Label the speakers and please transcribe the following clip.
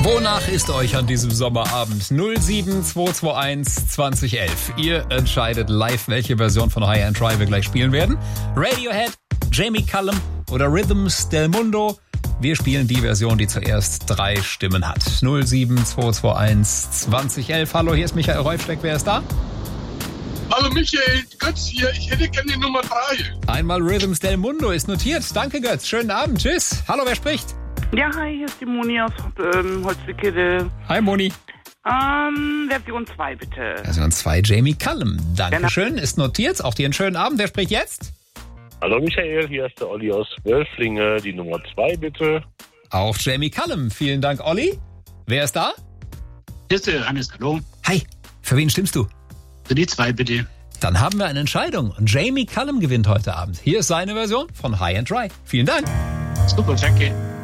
Speaker 1: Wonach ist euch an diesem Sommerabend? 07221 2011. Ihr entscheidet live, welche Version von High and Dry wir gleich spielen werden. Radiohead, Jamie Cullum oder Rhythms del Mundo. Wir spielen die Version, die zuerst 3 Stimmen hat. 07221 2011. Hallo, hier ist Michael Reufsteck. Wer ist da?
Speaker 2: Hallo Michael, Götz hier. Ich hätte gerne die Nummer 3.
Speaker 1: Einmal Rhythms del Mundo ist notiert. Danke, Götz. Schönen Abend. Tschüss. Hallo, wer spricht?
Speaker 3: Ja, hi, hier ist die Moni aus Holzwickede.
Speaker 1: Hi, Moni.
Speaker 3: Version 2, bitte.
Speaker 1: Version 2, Jamie Cullum. Dankeschön, ist notiert. Auch dir einen schönen Abend. Wer spricht jetzt?
Speaker 4: Hallo Michael, hier ist der Olli aus Wölflinge. Die Nummer 2, bitte.
Speaker 1: Auch Jamie Cullum. Vielen Dank, Olli. Wer ist da?
Speaker 5: Hier ist der Hannes, hallo.
Speaker 1: Hi, für wen stimmst du?
Speaker 5: Für die 2, bitte.
Speaker 1: Dann haben wir eine Entscheidung. Jamie Cullum gewinnt heute Abend. Hier ist seine Version von High and Dry. Vielen Dank.
Speaker 5: Super, danke.